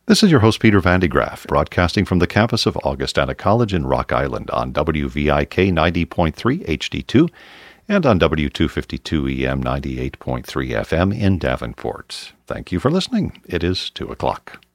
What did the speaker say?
This is your host, Peter Van de Graaff, broadcasting from the campus of Augustana College in Rock Island on WVIK 90.3 HD2 and on W252 EM 98.3 FM in Davenport. Thank you for listening. It is 2 o'clock.